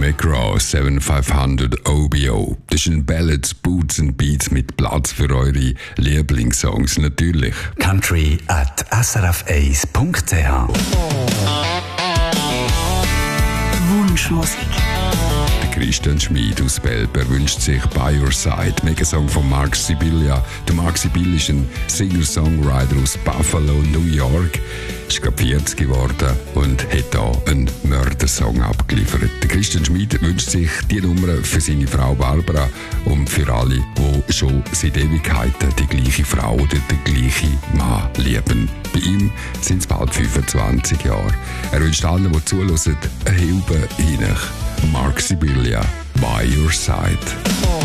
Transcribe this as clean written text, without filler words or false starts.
McGraw 7500 OBO. Das ist ein Ballads, Boots and Beats mit Platz für eure Lieblingssongs, natürlich. country@srf1.ch. Wunschmusik. Christian Schmid aus Belper wünscht sich By Your Side, Megasong von Mark Sibilia. Der Mark Sibilia ist ein Singer-Songwriter aus Buffalo, New York. Ist gerade 40 geworden und hat hier einen Mördersong abgeliefert. Der Christian Schmid wünscht sich die Nummer für seine Frau Barbara und für alle, die schon seit Ewigkeiten die gleiche Frau oder den gleichen Mann lieben. Bei ihm sind es bald 25 Jahre. Er wünscht allen, die zuhören, eine Hilfe hinein. Mark Sibilia, By Your Side.